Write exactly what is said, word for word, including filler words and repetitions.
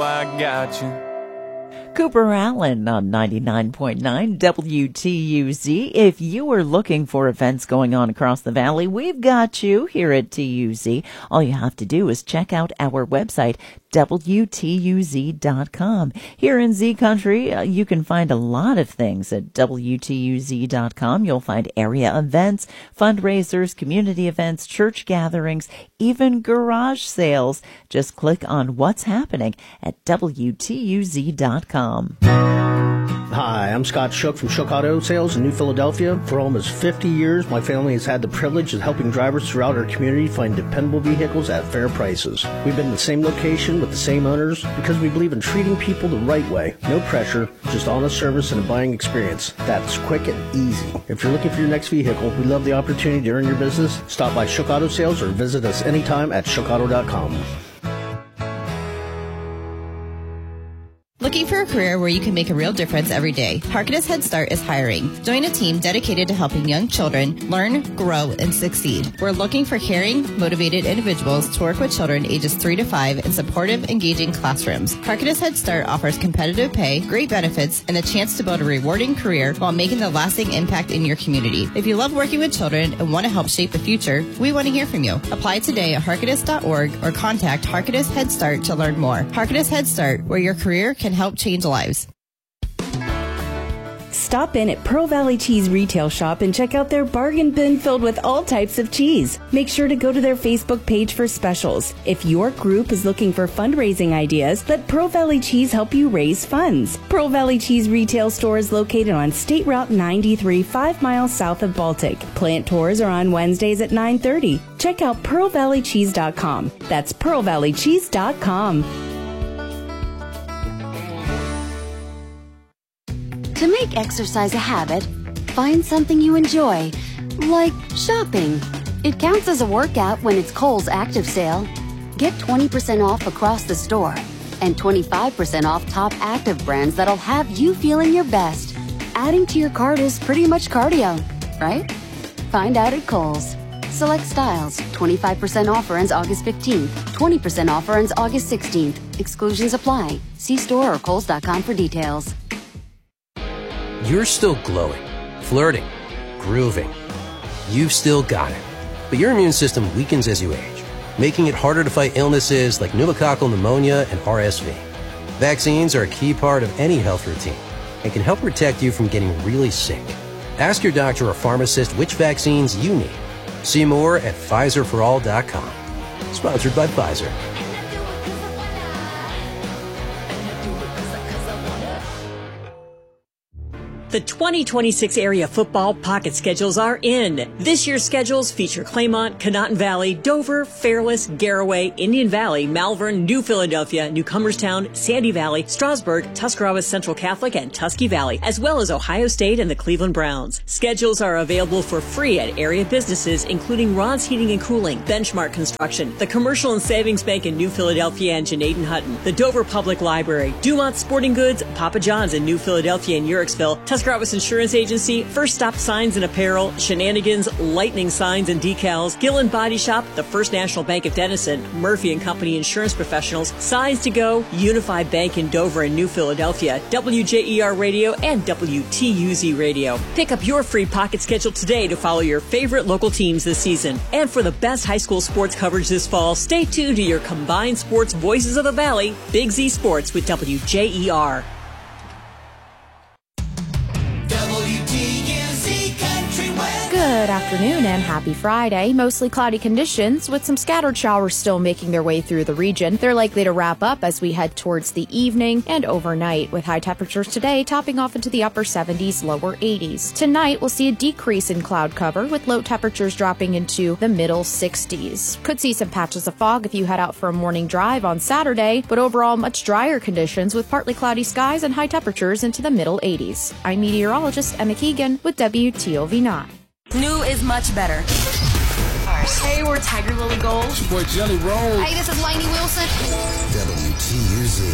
I got you. Cooper Allen on ninety-nine point nine W T U Z. If you are looking for events going on across the valley, we've got you here at T U Z. All you have to do is check out our website, W T U Z dot com. Here in Z Country, uh, you can find a lot of things at W T U Z dot com. You'll find area events, fundraisers, community events, church gatherings, even garage sales. Just click on what's happening at W T U Z dot com. Hi, I'm Scott Shook from Shook Auto Sales in New Philadelphia. For almost fifty years, my family has had the privilege of helping drivers throughout our community find dependable vehicles at fair prices. We've been in the same location with the same owners because we believe in treating people the right way. No pressure, just honest service and a buying experience that's quick and easy. If you're looking for your next vehicle, we love the opportunity to earn your business. Stop by Shook Auto Sales or visit us anytime at shook auto dot com. Looking for a career where you can make a real difference every day? Harkness Head Start is hiring. Join a team dedicated to helping young children learn, grow, and succeed. We're looking for caring, motivated individuals to work with children ages three to five in supportive, engaging classrooms. Harkness Head Start offers competitive pay, great benefits, and the chance to build a rewarding career while making a lasting impact in your community. If you love working with children and want to help shape the future, we want to hear from you. Apply today at harkness dot org or contact Harkness Head Start to learn more. Harkness Head Start, where your career can help change lives. Stop in at Pearl Valley Cheese Retail Shop and check out their bargain bin filled with all types of cheese. Make sure to go to their Facebook page for specials. If your group is looking for fundraising ideas, let Pearl Valley Cheese help you raise funds. Pearl Valley Cheese Retail Store is located on State Route ninety-three, five miles south of Baltic. Plant tours are on Wednesdays at nine thirty. Check out pearl valley cheese dot com. That's pearl valley cheese dot com. To make exercise a habit, find something you enjoy, like shopping. It counts as a workout when it's Kohl's Active Sale. Get twenty percent off across the store and twenty-five percent off top active brands that'll have you feeling your best. Adding to your cart is pretty much cardio, right? Find out at Kohl's. Select styles, twenty-five percent offer ends August fifteenth, twenty percent offer ends August sixteenth. Exclusions apply. See store or kohls dot com for details. You're still glowing, flirting, grooving. You've still got it. But your immune system weakens as you age, making it harder to fight illnesses like pneumococcal pneumonia and R S V. Vaccines are a key part of any health routine and can help protect you from getting really sick. Ask your doctor or pharmacist which vaccines you need. See more at Pfizer for all dot com. Sponsored by Pfizer. The twenty twenty-six area football pocket schedules are in. This year's schedules feature Claymont, Conotton Valley, Dover, Fairless, Garaway, Indian Valley, Malvern, New Philadelphia, Newcomerstown, Sandy Valley, Strasburg, Tuscarawas Central Catholic, and Tusky Valley, as well as Ohio State and the Cleveland Browns. Schedules are available for free at area businesses, including Ron's Heating and Cooling, Benchmark Construction, the Commercial and Savings Bank in New Philadelphia and Janaden Hutton, the Dover Public Library, Dumont Sporting Goods, Papa John's in New Philadelphia and Uricksville, Tuscarawas Insurance Agency, First Stop Signs and Apparel, Shenanigans, Lightning Signs and Decals, Gillen Body Shop, the First National Bank of Denison, Murphy and Company Insurance Professionals, Size to Go, Unified Bank in Dover and New Philadelphia, W J E R Radio, and W T U Z Radio. Pick up your free pocket schedule today to follow your favorite local teams this season. And for the best high school sports coverage this fall, stay tuned to your combined sports voices of the Valley, Big Z Sports with W J E R. Good afternoon and happy Friday. Mostly cloudy conditions with some scattered showers still making their way through the region. They're likely to wrap up as we head towards the evening and overnight, with high temperatures today topping off into the upper seventies, lower eighties. Tonight, we'll see a decrease in cloud cover with low temperatures dropping into the middle sixties. Could see some patches of fog if you head out for a morning drive on Saturday, but overall much drier conditions with partly cloudy skies and high temperatures into the middle eighties. I'm meteorologist Emma Keegan with W T O V nine. New is much better. Hey, we're Tiger Lily Gold. Boy Jelly Roll. Hey, this is Lainey Wilson. W T U Z.